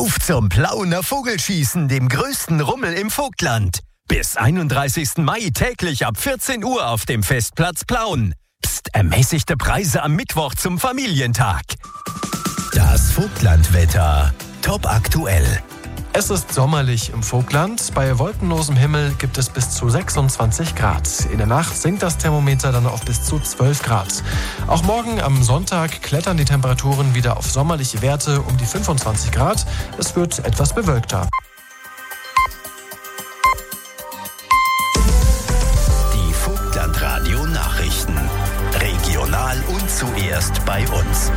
Auf zum Plauener Vogelschießen, dem größten Rummel im Vogtland. Bis 31. Mai täglich ab 14 Uhr auf dem Festplatz Plauen. Psst, ermäßigte Preise am Mittwoch zum Familientag. Das Vogtlandwetter. Top aktuell. Es ist sommerlich im Vogtland. Bei wolkenlosem Himmel gibt es bis zu 26 Grad. In der Nacht sinkt das Thermometer dann auf bis zu 12 Grad. Auch morgen am Sonntag klettern die Temperaturen wieder auf sommerliche Werte um die 25 Grad. Es wird etwas bewölkter. Die Vogtland-Radio-Nachrichten. Regional und zuerst bei uns.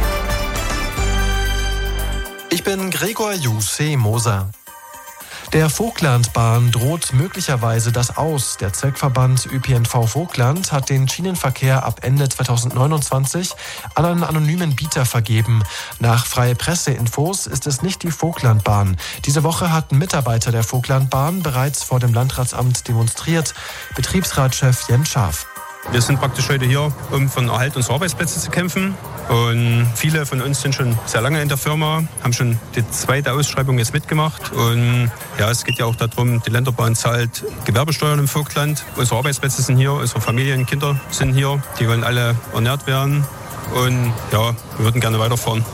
Ich bin Gregor Jussi-Moser. Der Vogtlandbahn droht möglicherweise das Aus. Der Zweckverband ÖPNV Vogtland hat den Schienenverkehr ab Ende 2029 an einen anonymen Bieter vergeben. Nach Freie Presse-Infos ist es nicht die Vogtlandbahn. Diese Woche hatten Mitarbeiter der Vogtlandbahn bereits vor dem Landratsamt demonstriert. Betriebsratschef Jens Schaaf. Wir sind praktisch heute hier, um für den Erhalt unserer Arbeitsplätze zu kämpfen. Und viele von uns sind schon sehr lange in der Firma, haben schon die zweite Ausschreibung jetzt mitgemacht. Und ja, es geht ja auch darum, die Länderbahn zahlt Gewerbesteuern im Vogtland. Unsere Arbeitsplätze sind hier, unsere Familien, Kinder sind hier. Die wollen alle ernährt werden. Und ja, wir würden gerne weiterfahren.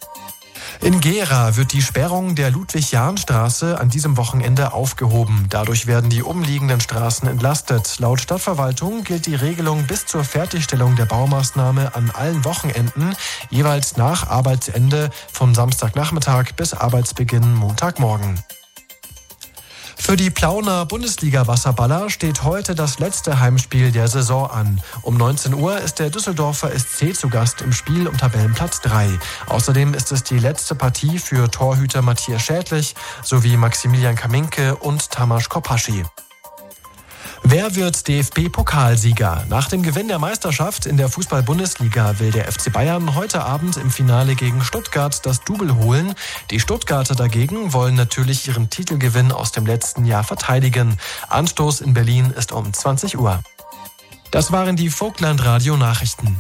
In Gera wird die Sperrung der Ludwig-Jahn-Straße an diesem Wochenende aufgehoben. Dadurch werden die umliegenden Straßen entlastet. Laut Stadtverwaltung gilt die Regelung bis zur Fertigstellung der Baumaßnahme an allen Wochenenden, jeweils nach Arbeitsende von Samstagnachmittag bis Arbeitsbeginn Montagmorgen. Für die Plauener Bundesliga-Wasserballer steht heute das letzte Heimspiel der Saison an. Um 19 Uhr ist der Düsseldorfer SC zu Gast im Spiel um Tabellenplatz 3. Außerdem ist es die letzte Partie für Torhüter Matthias Schädlich sowie Maximilian Kaminke und Tamas Kopaschi. Wer wird DFB-Pokalsieger? Nach dem Gewinn der Meisterschaft in der Fußball-Bundesliga will der FC Bayern heute Abend im Finale gegen Stuttgart das Double holen. Die Stuttgarter dagegen wollen natürlich ihren Titelgewinn aus dem letzten Jahr verteidigen. Anstoß in Berlin ist um 20 Uhr. Das waren die Vogtland-Radio-Nachrichten.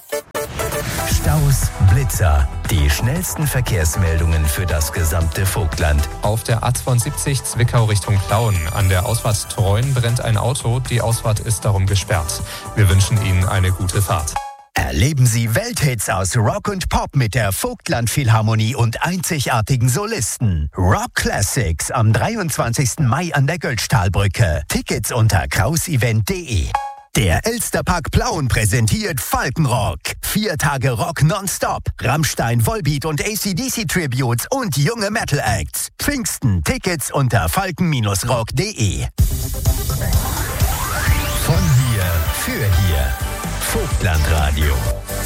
Staus, Blitzer, die schnellsten Verkehrsmeldungen für das gesamte Vogtland. Auf der A72 Zwickau Richtung Plauen. An der Ausfahrt Treuen brennt ein Auto. Die Ausfahrt ist darum gesperrt. Wir wünschen Ihnen eine gute Fahrt. Erleben Sie Welthits aus Rock und Pop mit der Vogtland Philharmonie und einzigartigen Solisten. Rock Classics am 23. Mai an der Götztalbrücke. Tickets unter krausevent.de. Der Elsterpark Plauen präsentiert Falkenrock. 4 Tage Rock nonstop. Rammstein, Volbeat und AC/DC Tributes und junge Metal Acts. Pfingsten, Tickets unter falken-rock.de. Von hier für hier. Vogtlandradio.